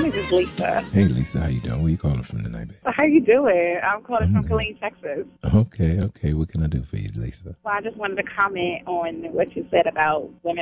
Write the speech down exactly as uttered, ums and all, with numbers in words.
name is Lisa. Hey, Lisa, how you doing? Where you calling from tonight, babe? How you doing? I'm calling I'm from good. Killeen, Texas. Okay, okay. What can I do for you, Lisa? Well, I just wanted to comment on what you said about women